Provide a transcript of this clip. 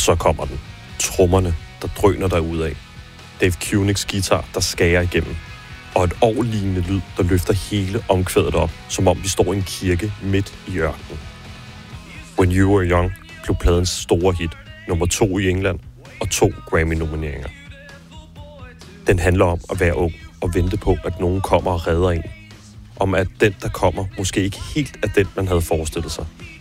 så kommer den. Trommerne, der drøner derudad. Dave Koenigs guitar, der skærer igennem. Og et orgellignende lyd, der løfter hele omkvædet op, som om vi står i en kirke midt i ørkenen. When You Were Young blev pladens store hit, nummer 2 i England og 2 Grammy-nomineringer. Den handler om at være ung og vente på, at nogen kommer og redder en. Om at den, der kommer, måske ikke helt er den, man havde forestillet sig.